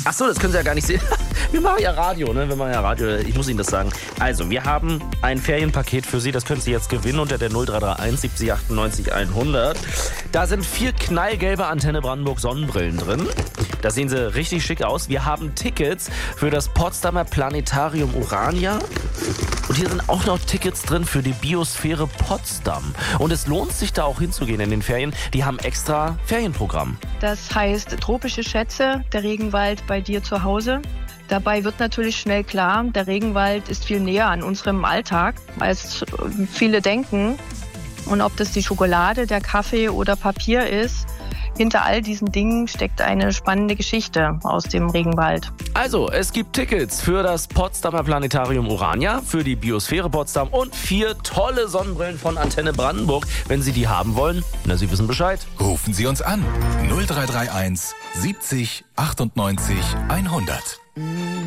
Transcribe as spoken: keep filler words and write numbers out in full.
Ach so, das können Sie ja gar nicht sehen. Wir machen ja Radio, ne? Wir machen ja Radio. Ich muss Ihnen das sagen. Also, wir haben ein Ferienpaket für Sie. Das können Sie jetzt gewinnen unter der null drei drei eins siebzig achtundneunzig hundert. Da sind vier knallgelbe Antenne Brandenburg Sonnenbrillen drin. Da sehen sie richtig schick aus. Wir haben Tickets für das Potsdamer Planetarium Urania. Und hier sind auch noch Tickets drin für die Biosphäre Potsdam. Und es lohnt sich da auch hinzugehen in den Ferien. Die haben extra Ferienprogramm. Das heißt tropische Schätze, der Regenwald bei dir zu Hause. Dabei wird natürlich schnell klar, der Regenwald ist viel näher an unserem Alltag, als viele denken. Und ob das die Schokolade, der Kaffee oder Papier ist, hinter all diesen Dingen steckt eine spannende Geschichte aus dem Regenwald. Also, es gibt Tickets für das Potsdamer Planetarium Urania, für die Biosphäre Potsdam und vier tolle Sonnenbrillen von Antenne Brandenburg. Wenn Sie die haben wollen, na, Sie wissen Bescheid. Rufen Sie uns an. null drei drei eins siebzig achtundneunzig hundert.